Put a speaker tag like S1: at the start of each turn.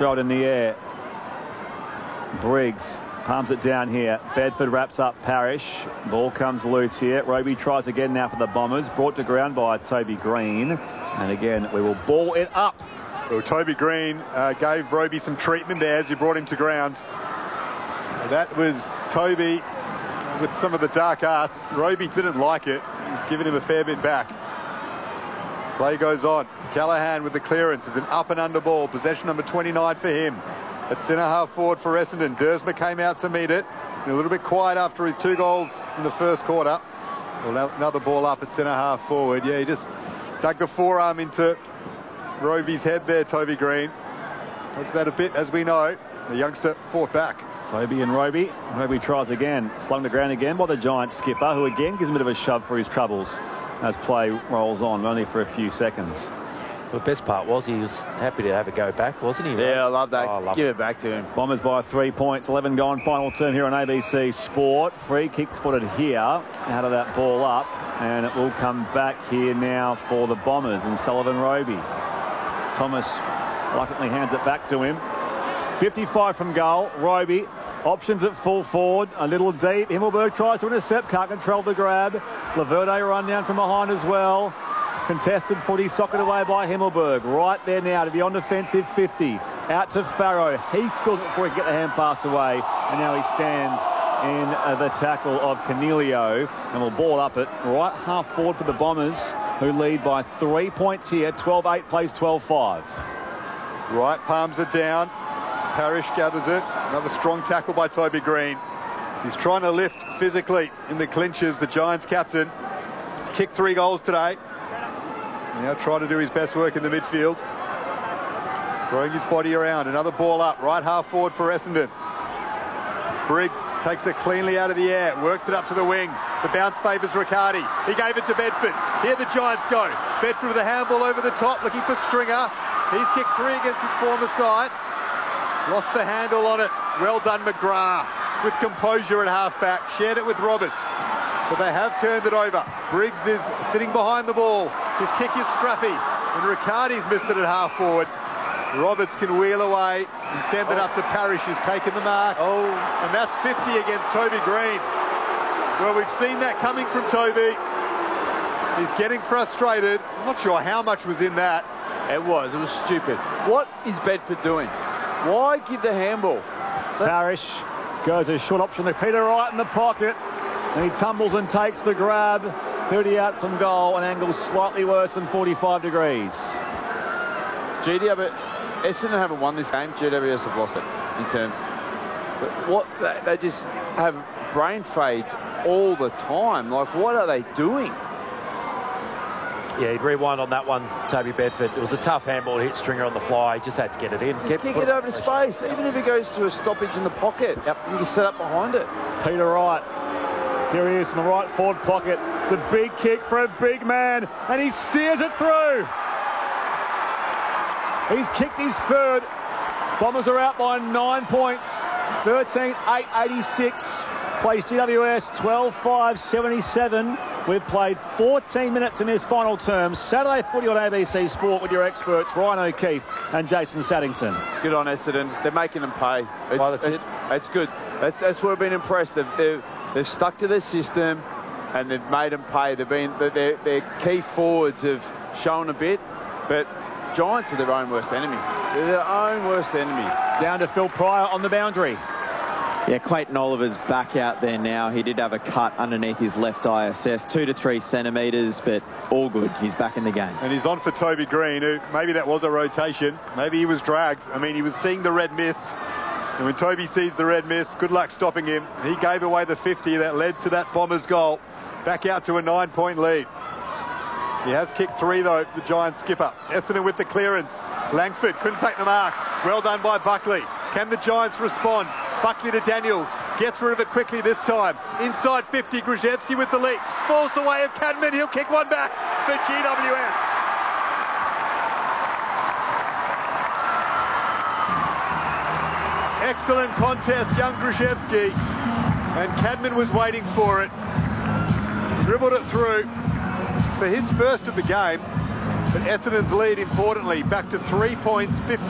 S1: throw it in the air. Briggs palms it down here. Bedford wraps up Parrish. Ball comes loose here. Roby tries again now for the Bombers. Brought to ground by Toby Green. And again, we will ball it up.
S2: Well, Toby Green gave Roby some treatment there as he brought him to ground. That was Toby with some of the dark arts. Roby didn't like it. He was giving him a fair bit back. Play goes on. Callaghan with the clearance. It's an up and under ball. Possession number 29 for him. At centre half forward for Essendon. Dersma came out to meet it. A little bit quiet after his 2 goals in the first quarter. Well, another ball up at centre half forward. Yeah, he just dug the forearm into Roby's head there, Toby Green. Looks that a bit, as we know. The youngster fought back.
S1: Toby and Roby. Roby tries again. Slung to ground again by the Giants skipper, who again gives him a bit of a shove for his troubles as play rolls on, only for a few seconds.
S3: The best part was he was happy to have a go back, wasn't he?
S4: Yeah, I love that. Give it back to him.
S1: Bombers by 3 points, 11 gone, final turn here on ABC Sport. Free kick spotted here out of that ball up, and it will come back here now for the Bombers and Sullivan Roby. Thomas reluctantly hands it back to him. 55 from goal. Roby options at full forward, a little deep. Himmelberg tries to intercept, can't control the grab. Laverde run down from behind as well. Contested footy, socket away by Himmelberg. Right there now to be on defensive 50. Out to Farrow. He scores it before he can get the hand pass away. And now he stands in the tackle of Cornelio. And will ball up it right half forward for the Bombers, who lead by 3 points here. 12-8 plays 12-5.
S2: Right, palms it down. Parrish gathers it. Another strong tackle by Toby Green. He's trying to lift physically in the clinches, the Giants captain. He's kicked 3 goals today. Now trying to do his best work in the midfield. Throwing his body around. Another ball up, right half forward for Essendon. Briggs takes it cleanly out of the air, works it up to the wing. The bounce favours Riccardi. He gave it to Bedford. Here the Giants go. Bedford with a handball over the top, looking for Stringer. He's kicked 3 against his former side. Lost the handle on it. Well done, McGrath, with composure at halfback. Shared it with Roberts. But they have turned it over. Briggs is sitting behind the ball. His kick is scrappy. And Riccardi's missed it at half forward. Roberts can wheel away and send it up to Parrish, who's taken the mark. And that's 50 against Toby Green. Well, we've seen that coming from Toby. He's getting frustrated. I'm not sure how much was in that.
S4: It was stupid. What is Bedford doing? Why give the handball?
S1: Parrish goes a short option to Peter Wright in the pocket. And he tumbles and takes the grab. 30 out from goal, an angle slightly worse than 45 degrees.
S4: GW, Essendon haven't won this game. GWS have lost it in terms. But they just have brain fades all the time. Like, what are they doing?
S3: Yeah, he'd rewind on that one, Toby Bedford. It was a tough handball to hit Stringer on the fly. He just had to get it in.
S4: Kick it over to space. Even if he goes to a stoppage in the pocket, you can set up behind it.
S1: Peter Wright. Here he is in the right forward pocket. It's a big kick for a big man, and he steers it through. He's kicked his third. Bombers are out by 9 points. 13-8-86. Plays GWS 12-5-77. We've played 14 minutes in this final term. Saturday footy on ABC Sport with your experts, Ryan O'Keefe and Jason Saddington.
S4: Good on Essendon. They're making them pay. It's good. That's where I've been impressed. They've stuck to their system and they've made them pay. Their key forwards have shown a bit, but Giants are their own worst enemy. They're their own worst enemy.
S1: Down to Phil Pryor on the boundary.
S5: Yeah, Clayton Oliver's back out there now. He did have a cut underneath his left ISS, 2 to 3 centimetres, but all good. He's back in the game.
S2: And he's on for Toby Green, who maybe that was a rotation. Maybe he was dragged. I mean, he was seeing the red mist. And when Toby sees the red mist, good luck stopping him. He gave away the 50 that led to that Bombers goal. Back out to a 9-point lead. He has kicked 3, though, the Giants skipper. Essendon with the clearance. Langford couldn't take the mark. Well done by Buckley. Can the Giants respond? Buckley to Daniels. Gets rid of it quickly this time. Inside 50, Grzyzewski with the lead. Falls the way of Cadman. He'll kick one back for GWS. Excellent contest, young Grzyzewski. And Cadman was waiting for it. Dribbled it through for his first of the game. But Essendon's lead, importantly, back to 3 points, 50.